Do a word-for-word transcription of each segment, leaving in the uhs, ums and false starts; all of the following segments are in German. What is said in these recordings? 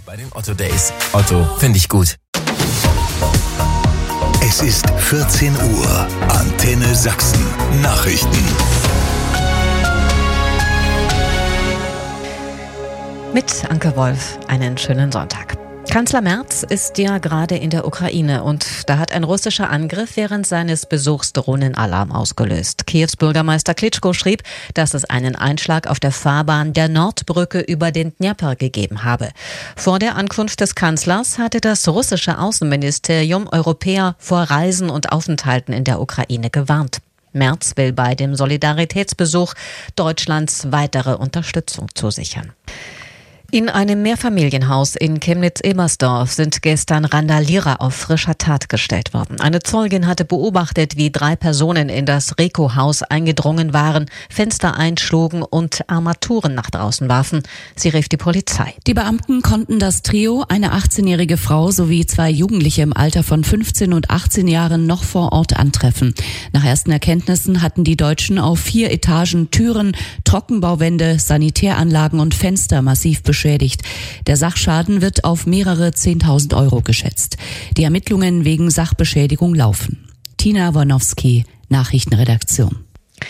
Bei den Otto Days. Otto, finde ich gut. Es ist vierzehn Uhr. Antenne Sachsen. Nachrichten. Mit Anke Wolf einen schönen Sonntag. Kanzler Merz ist ja gerade in der Ukraine und da hat ein russischer Angriff während seines Besuchs Drohnenalarm ausgelöst. Kiews Bürgermeister Klitschko schrieb, dass es einen Einschlag auf der Fahrbahn der Nordbrücke über den Dnjepr gegeben habe. Vor der Ankunft des Kanzlers hatte das russische Außenministerium Europäer vor Reisen und Aufenthalten in der Ukraine gewarnt. Merz will bei dem Solidaritätsbesuch Deutschlands weitere Unterstützung zusichern. In einem Mehrfamilienhaus in Chemnitz-Ebersdorf sind gestern Randalierer auf frischer Tat gestellt worden. Eine Zeugin hatte beobachtet, wie drei Personen in das Reko-Haus eingedrungen waren, Fenster einschlugen und Armaturen nach draußen warfen. Sie rief die Polizei. Die Beamten konnten das Trio, eine achtzehnjährige Frau sowie zwei Jugendliche im Alter von fünfzehn und achtzehn Jahren, noch vor Ort antreffen. Nach ersten Erkenntnissen hatten die Deutschen auf vier Etagen Türen, Trockenbauwände, Sanitäranlagen und Fenster massiv beschädigt. Beschädigt. Der Sachschaden wird auf mehrere zehntausend Euro geschätzt. Die Ermittlungen wegen Sachbeschädigung laufen. Tina Wornowski, Nachrichtenredaktion.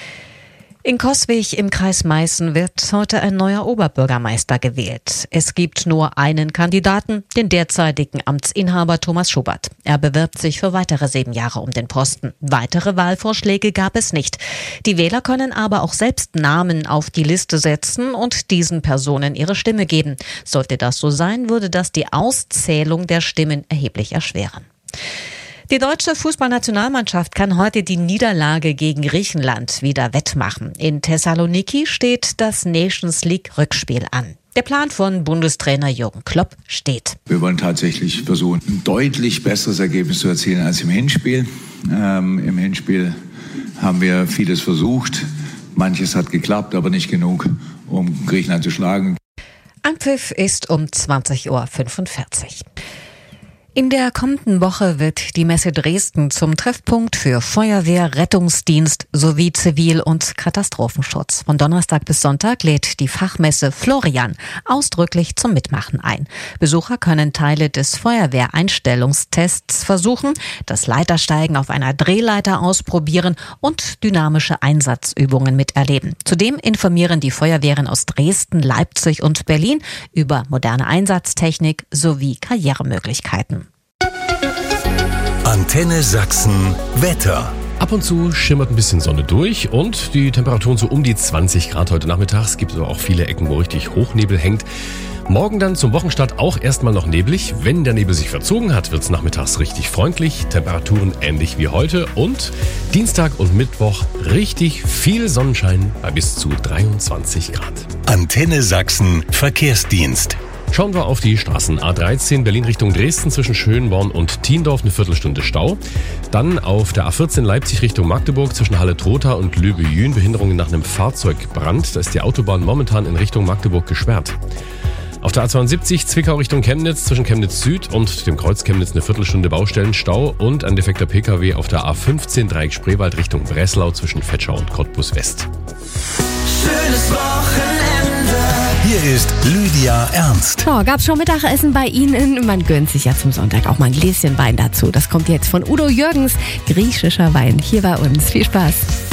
In Coswig im Kreis Meißen wird heute ein neuer Oberbürgermeister gewählt. Es gibt nur einen Kandidaten, den derzeitigen Amtsinhaber Thomas Schubert. Er bewirbt sich für weitere sieben Jahre um den Posten. Weitere Wahlvorschläge gab es nicht. Die Wähler können aber auch selbst Namen auf die Liste setzen und diesen Personen ihre Stimme geben. Sollte das so sein, würde das die Auszählung der Stimmen erheblich erschweren. Die deutsche Fußballnationalmannschaft kann heute die Niederlage gegen Griechenland wieder wettmachen. In Thessaloniki steht das Nations League Rückspiel an. Der Plan von Bundestrainer Jürgen Klopp steht. Wir wollen tatsächlich versuchen, ein deutlich besseres Ergebnis zu erzielen als im Hinspiel. Ähm, Im Hinspiel haben wir vieles versucht. Manches hat geklappt, aber nicht genug, um Griechenland zu schlagen. Anpfiff ist um zwanzig Uhr fünfundvierzig. In der kommenden Woche wird die Messe Dresden zum Treffpunkt für Feuerwehr, Rettungsdienst sowie Zivil- und Katastrophenschutz. Von Donnerstag bis Sonntag lädt die Fachmesse Florian ausdrücklich zum Mitmachen ein. Besucher können Teile des Feuerwehreinstellungstests versuchen, das Leitersteigen auf einer Drehleiter ausprobieren und dynamische Einsatzübungen miterleben. Zudem informieren die Feuerwehren aus Dresden, Leipzig und Berlin über moderne Einsatztechnik sowie Karrieremöglichkeiten. Antenne Sachsen Wetter. Ab und zu schimmert ein bisschen Sonne durch und die Temperaturen so um die zwanzig Grad heute Nachmittag. Es gibt aber auch viele Ecken, wo richtig Hochnebel hängt. Morgen dann zum Wochenstart auch erstmal noch neblig. Wenn der Nebel sich verzogen hat, wird es nachmittags richtig freundlich. Temperaturen ähnlich wie heute. Und Dienstag und Mittwoch richtig viel Sonnenschein bei bis zu dreiundzwanzig Grad. Antenne Sachsen Verkehrsdienst. Schauen wir auf die Straßen. A dreizehn Berlin Richtung Dresden zwischen Schönborn und Thiendorf eine Viertelstunde Stau. Dann auf der A vierzehn Leipzig Richtung Magdeburg zwischen Halle-Trotha und Lübbe-Jühn Behinderungen nach einem Fahrzeugbrand. Da ist die Autobahn momentan in Richtung Magdeburg gesperrt. Auf der A zweiundsiebzig Zwickau Richtung Chemnitz zwischen Chemnitz Süd und dem Kreuz Chemnitz eine Viertelstunde Baustellenstau und ein defekter Pkw auf der A fünfzehn Dreieck Spreewald Richtung Breslau zwischen Vetschau und Cottbus West. Schönes Wochenende. Hier ist Lydia Ernst. So, gab's schon Mittagessen bei Ihnen? Man gönnt sich ja zum Sonntag auch mal ein Gläschen Wein dazu. Das kommt jetzt von Udo Jürgens, griechischer Wein, hier bei uns. Viel Spaß.